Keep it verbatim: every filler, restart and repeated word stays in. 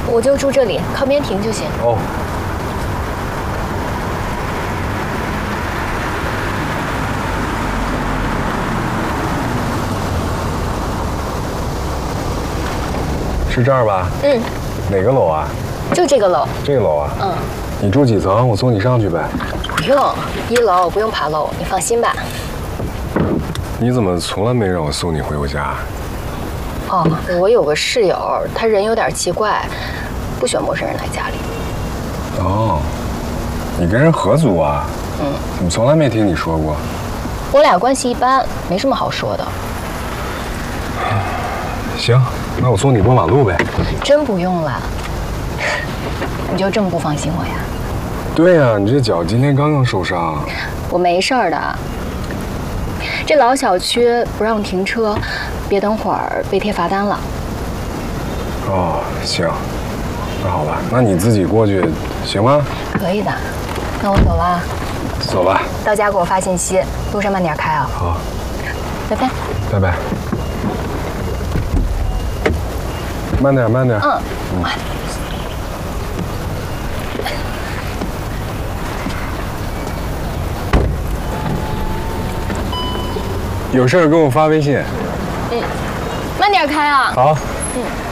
我就住这里，靠边停就行。 哦。是这儿吧？嗯。哪个楼啊？ 就这个楼。 这个楼啊？ 嗯。 你住几层？我送你上去呗。 不用，一楼不用爬楼，你放心吧。 你怎么从来没让我送你回我家？ 哦，我有个室友，他人有点奇怪，不喜欢陌生人来家里。 哦，你跟人合租啊？嗯。怎么从来没听你说过？ 我俩关系一般，没什么好说的。 行，那我送你过马路呗。 真不用了。你就这么不放心我呀？ 对呀，你这脚今天刚刚受伤。 我没事儿的。这老小区不让停车，别等会儿被贴罚单了。 哦，行，那好吧，那你自己过去行吗？ 可以的，那我走了。 走吧。 到家给我发信息，路上慢点开啊。 好， 拜拜。 拜拜。慢点，慢点。嗯。嗯。有事儿给我发微信。 嗯，慢点开啊。 好。 嗯。